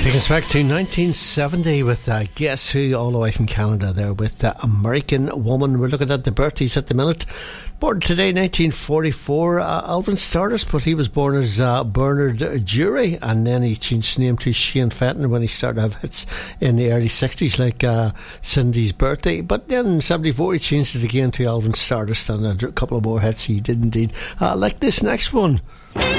Taking us back to 1970 with Guess Who, all the way from Canada there with American Woman. We're looking at the birthdays at the minute. Born today, 1944, Alvin Stardust, but he was born as Bernard Jury, and then he changed his name to Shane Fenton when he started to have hits in the early 60s, like Cindy's Birthday. But then in 74 he changed it again to Alvin Stardust, and a couple of more hits he did indeed, like this next one.